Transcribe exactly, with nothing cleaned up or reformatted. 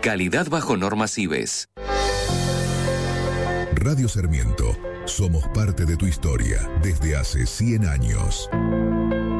Calidad bajo normas I B E S. Radio Sarmiento. Somos parte de tu historia desde hace cien años.